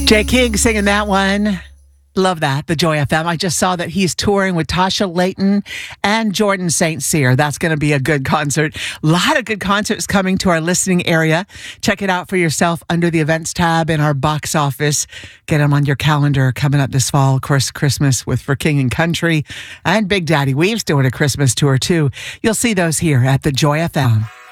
Jay King singing that one. Love that, the Joy FM. I just saw that he's touring with Tasha Layton and Jordan St. Cyr. That's going to be a good concert. A lot of good concerts coming to our listening area. Check it out for yourself under the events tab in our box office. Get them on your calendar coming up this fall. Of course, Christmas with For King and Country. And Big Daddy Weave's doing a Christmas tour too. You'll see those here at the Joy FM.